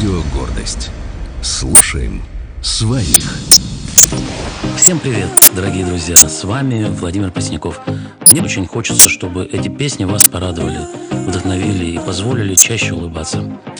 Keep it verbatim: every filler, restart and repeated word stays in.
Радио «Гордость». Слушаем своих. Всем привет, дорогие друзья! С вами Владимир Пресняков. Мне очень хочется, чтобы эти песни вас порадовали, вдохновили и позволили чаще улыбаться.